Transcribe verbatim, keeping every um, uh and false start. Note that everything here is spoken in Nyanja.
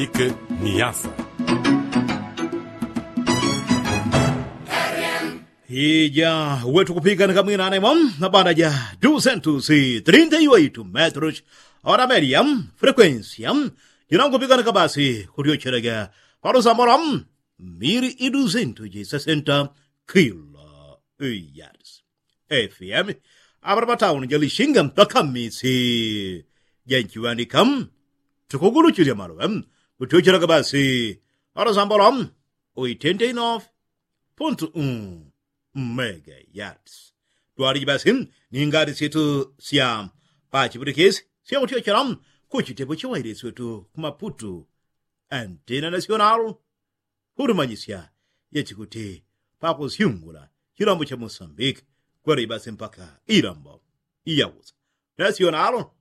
Ike Niasa. Ija wetu kupigana kamwina anemam na banda ja duzentos e trinta e oito metros hora média frequência irão kupigana kabasi kuriocherega para os amoram mil e duzentos e sessenta kilohertz F M abarbatao ja lixinga takamisi genkiwani kam tukuguru chiria maruam kuriocherega basi para os amoram oitenta e nove ponto um megahertz. Tuari basim ningari situ siam pachi burikes siam tio charam kuchi tebo chawaire situ kumaputu antena nacional hurumanyisia yechikuti papo siungula chirambo cha Moçambique kwari basim paka irambo iyawuza nacional